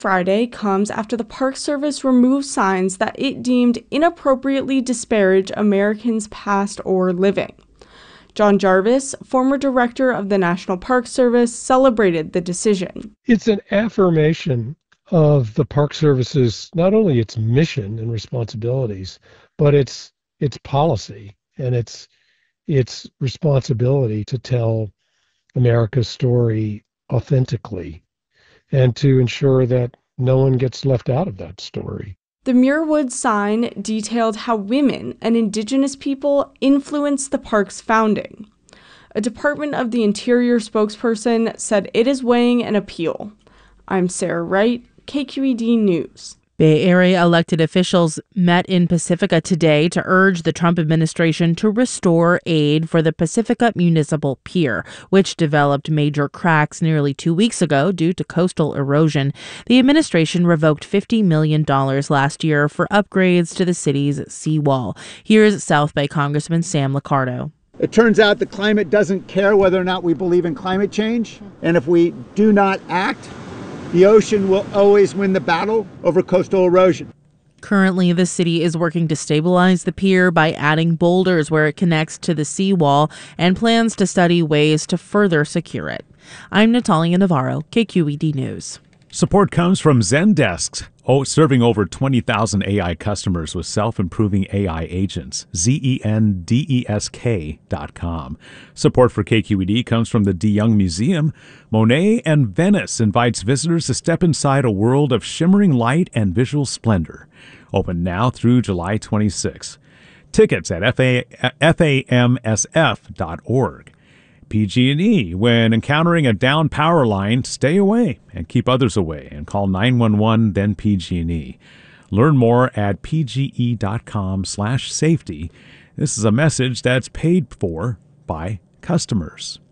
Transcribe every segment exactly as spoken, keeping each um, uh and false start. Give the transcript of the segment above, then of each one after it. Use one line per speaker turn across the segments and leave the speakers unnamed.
Friday comes after the Park Service removed signs that it deemed inappropriately disparage Americans past or living. John Jarvis, former director of the National Park Service, celebrated the decision.
It's an affirmation of the Park Service's, not only its mission and responsibilities, but its its policy and its its responsibility to tell America's story authentically and to ensure that no one gets left out of that story.
The Muirwood sign detailed how women and Indigenous people influenced the park's founding. A Department of the Interior spokesperson said it is weighing an appeal. I'm Sarah Wright, K Q E D News.
Bay Area elected officials met in Pacifica today to urge the Trump administration to restore aid for the Pacifica Municipal Pier, which developed major cracks nearly two weeks ago due to coastal erosion. The administration revoked fifty million dollars last year for upgrades to the city's seawall. Here's South Bay Congressman Sam Liccardo.
It turns out the climate doesn't care whether or not we believe in climate change. And if we do not act, the ocean will always win the battle over coastal erosion.
Currently, the city is working to stabilize the pier by adding boulders where it connects to the seawall and plans to study ways to further secure it. I'm Natalia Navarro, K Q E D News.
Support comes from Zendesk, oh, serving over twenty thousand A I customers with self-improving A I agents. Z E N D E S K dot com. Support for K Q E D comes from the De Young Museum. Monet and Venice invites visitors to step inside a world of shimmering light and visual splendor. Open now through July twenty-sixth. Tickets at F A M S F dot org. P G and E, when encountering a down power line, stay away and keep others away and call nine one one, then P G and E. Learn more at P G E dot com slash safety. This is a message that's paid for by customers.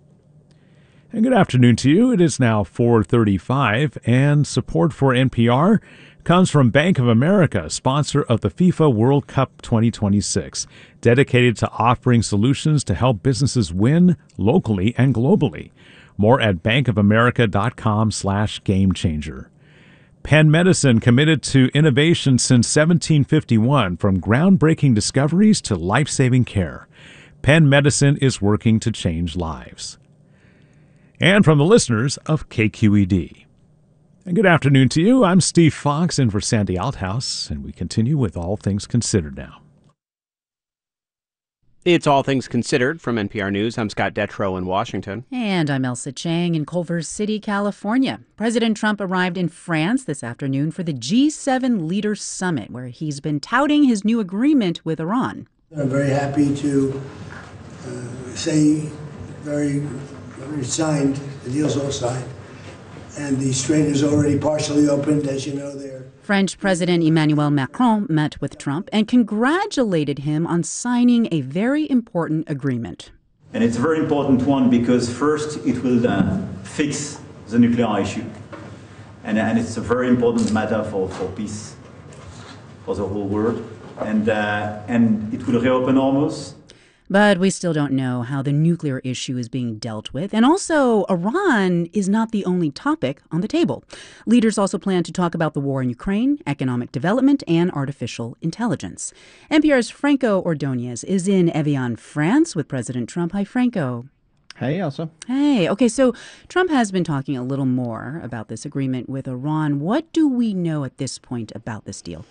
And good afternoon to you. It is now four thirty-five, and support for N P R comes from Bank of America, sponsor of the FIFA World Cup twenty twenty-six, dedicated to offering solutions to help businesses win locally and globally. More at bankofamerica.com slash game changer. Penn Medicine, committed to innovation since seventeen fifty-one, from groundbreaking discoveries to life-saving care. Penn Medicine is working to change lives. And from the listeners of K Q E D. And good afternoon to you. I'm Steve Fox in for Sandy Althouse, and we continue with All Things Considered now.
It's All Things Considered from N P R News. I'm Scott Detrow in Washington.
And I'm Elsa Chang in Culver City, California. President Trump arrived in France this afternoon for the G seven Leaders Summit, where he's been touting his new agreement with Iran.
I'm very happy to uh, say very, very signed, the deal's all signed. And the strait is already partially opened, as you know, there.
French President Emmanuel Macron met with Trump and congratulated him on signing a very important agreement.
And it's a very important one because first it will uh, fix the nuclear issue. And, and it's a very important matter for, for peace, for the whole world. And, uh, and it will reopen Hormuz.
But we still don't know how the nuclear issue is being dealt with. And also, Iran is not the only topic on the table. Leaders also plan to talk about the war in Ukraine, economic development, and artificial intelligence. N P R's Franco Ordonez is in Evian, France with President Trump. Hi, Franco.
Hey, Elsa.
Hey. Okay, so Trump has been talking a little more about this agreement with Iran. What do we know at this point about this deal?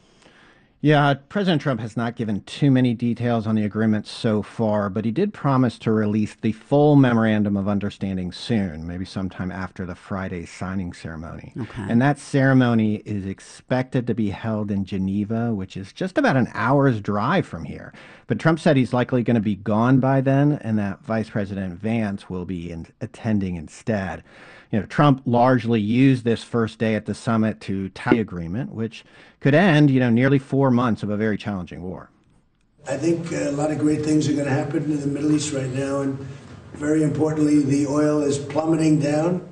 Yeah, President Trump has not given too many details on the agreement so far, but he did promise to release the full memorandum of understanding soon, maybe sometime after the Friday signing ceremony.
Okay.
And that ceremony is expected to be held in Geneva, which is just about an hour's drive from here. But Trump said he's likely going to be gone by then, and that Vice President Vance will be in, attending instead. You know, Trump largely used this first day at the summit to tie the agreement, which could end, you know, nearly four months of a very challenging war.
I think a lot of great things are going to happen in the Middle East right now. And very importantly, the oil is plummeting down.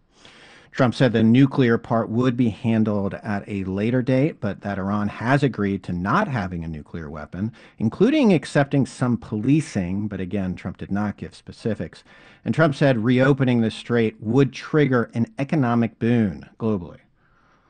Trump said the nuclear part would be handled at a later date, but that Iran has agreed to not having a nuclear weapon, including accepting some policing. But again, Trump did not give specifics. And Trump said reopening the strait would trigger an economic boon globally.